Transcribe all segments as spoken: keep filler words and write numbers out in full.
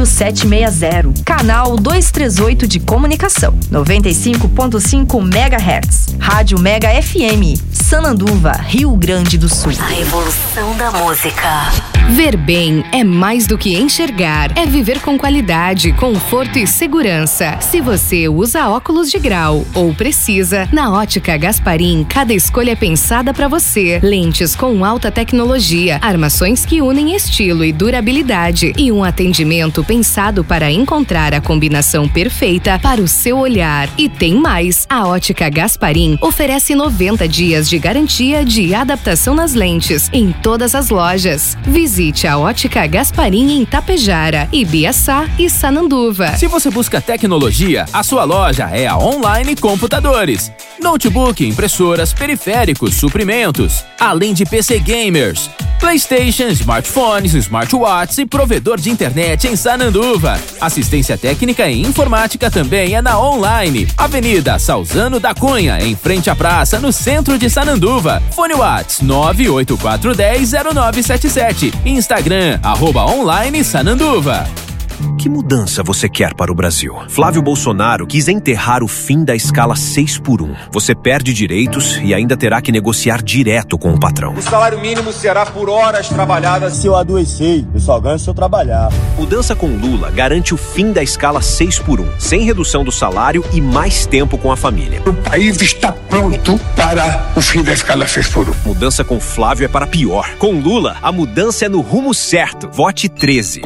W setecentos e sessenta, canal duzentos e trinta e oito de comunicação, noventa e cinco ponto cinco megahertz. Rádio Mega F M, Sananduva, Rio Grande do Sul. A revolução da música. Ver bem é mais do que enxergar, é viver com qualidade, conforto e segurança. Se você usa óculos de grau ou precisa, na Ótica Gasparim, cada escolha é pensada para você. Lentes com alta tecnologia, armações que unem estilo e durabilidade e um atendimento pensado para encontrar a combinação perfeita para o seu olhar. E tem mais, a Ótica Gasparim oferece noventa dias de garantia de adaptação nas lentes em todas as lojas. Visite a Ótica Gasparim em Tapejara, Ibiaçá e Sananduva. Se você busca tecnologia, a sua loja é a Online Computadores. Notebook, impressoras, periféricos, suprimentos, além de P C gamers, PlayStation, smartphones, smartwatches e provedor de internet em Sananduva. Assistência técnica e informática também é na Online. Avenida Salzano da Cunha, em frente à praça, no centro de Sananduva. Fone Whats nove oito quatro um zero zero nove sete sete. Instagram, arroba Online Sananduva. Que mudança você quer para o Brasil? Flávio Bolsonaro quis enterrar o fim da escala seis por um. Você perde direitos e ainda terá que negociar direto com o patrão. O salário mínimo será por horas trabalhadas. Se eu adoecer, eu só ganho se eu trabalhar. Mudança com Lula garante o fim da escala seis por um, sem redução do salário e mais tempo com a família. O país está pronto para o fim da escala seis por um. Mudança com Flávio é para pior. Com Lula, a mudança é no rumo certo. Vote treze.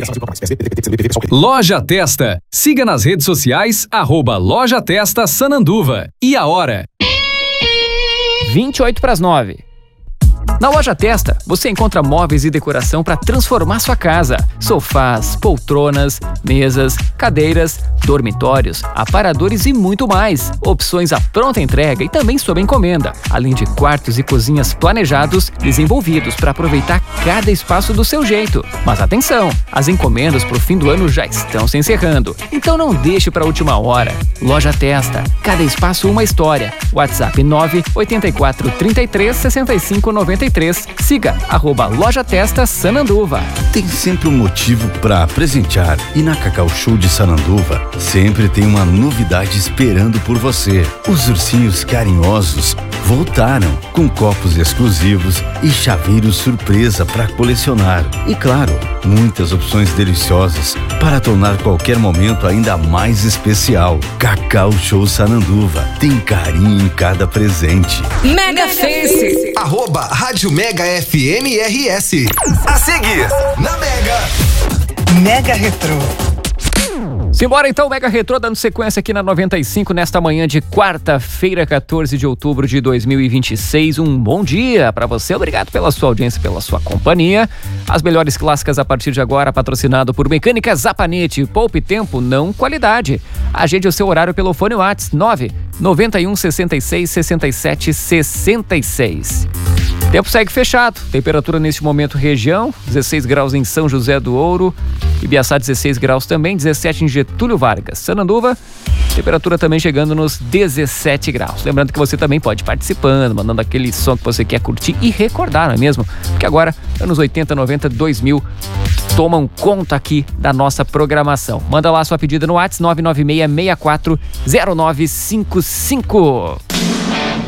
Loja Testa. Siga nas redes sociais, arroba Loja Testa Sananduva. E a hora? vinte e oito para as nove. Na Loja Testa, você encontra móveis e decoração para transformar sua casa. Sofás, poltronas, mesas, cadeiras, dormitórios, aparadores e muito mais. Opções à pronta entrega e também sob encomenda. Além de quartos e cozinhas planejados, desenvolvidos para aproveitar cada espaço do seu jeito. Mas atenção, as encomendas para o fim do ano já estão se encerrando. Então não deixe para a última hora. Loja Testa, cada espaço uma história. WhatsApp nove oito quatro três três seis cinco nove três. Siga arroba Loja Testa Sananduva. Tem sempre um motivo para presentear e na Cacau Show de Sananduva sempre tem uma novidade esperando por você. Os ursinhos carinhosos voltaram com copos exclusivos e chaveiros surpresa para colecionar. E claro, muitas opções deliciosas para tornar qualquer momento ainda mais especial. Cacau Show Sananduva tem carinho em cada presente. Mega Face. Arroba Rádio Mega F M R S. A seguir, na Mega. Mega Retrô. Simbora então, Mega Retrô, dando sequência aqui na noventa e cinco nesta manhã de quarta-feira, quatorze de outubro de dois mil e vinte e seis. Um bom dia para você, obrigado pela sua audiência, pela sua companhia. As melhores clássicas a partir de agora, patrocinado por Mecânica Zapanete. Poupe tempo, não qualidade. Agende o seu horário pelo fone Whats nove nove um seis seis seis sete seis seis. Tempo segue fechado, temperatura neste momento região, dezesseis graus em São José do Ouro, Ibiaçá dezesseis graus também, dezessete em Getúlio Vargas. Sananduva, temperatura também chegando nos dezessete graus. Lembrando que você também pode ir participando, mandando aquele som que você quer curtir e recordar, não é mesmo? Porque agora, anos oitenta, noventa, dois mil, tomam conta aqui da nossa programação. Manda lá sua pedida no WhatsApp nove nove seis seis quatro zero nove cinco cinco.